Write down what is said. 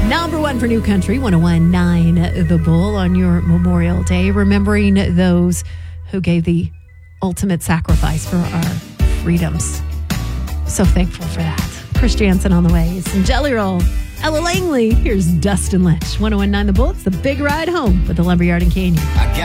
Number one for New Country, 101.9 The Bull on your Memorial Day, remembering those who gave the ultimate sacrifice for our freedoms. So thankful for that. Chris Jansen on the way. Some Jelly Roll. Ella Langley. Here's Dustin Lynch. 101.9 The Bull. It's the big ride home with the Lumberyard and Canyon.